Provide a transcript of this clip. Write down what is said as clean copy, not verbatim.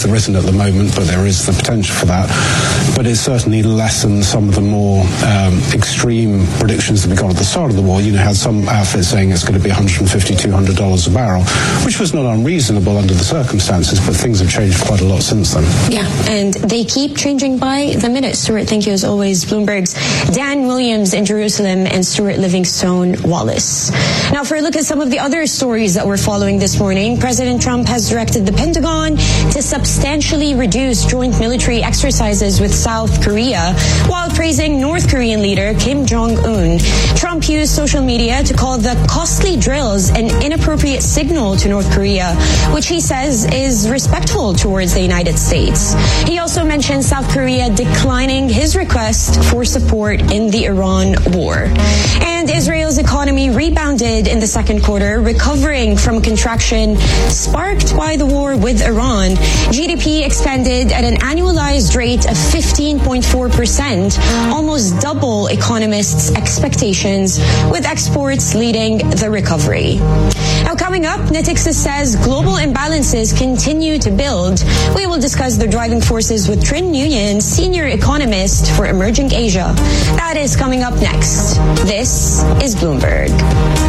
There isn't at the moment, but there is the potential for that. But it's certainly less than some of the more extreme predictions that we got at the start of the war. You know, had some outfits saying it's going to be $150, $200 a barrel, which was not unreasonable under the circumstances, but things have changed quite a lot since then. Yeah, and they keep changing by the minute. Stuart, thank you as always. Bloomberg's Dan Williams in Jerusalem and Stuart Livingstone Wallace. Now, for a look at some of the other stories that we're following this morning, President Trump has directed the Pentagon to substantially reduce joint military exercises with South Korea while praising North Korean leader Kim Jong-un. Trump used social media to call the costly drills an inappropriate signal to North Korea, which he says is respectful towards the United States. He also mentioned South Korea declining his request for support in the Iran war. And Israel's economy rebounded in the second quarter, recovering from a contraction sparked by the war with Iran. GDP expanded at an annualized rate of 15.4%, almost double economists' expectations, with exports leading the recovery. Now, coming up, Natixis says global imbalances continue to build. We will discuss the driving forces with Trinh Nguyen, senior economist for Emerging Asia. That is coming up next. This is Bloomberg.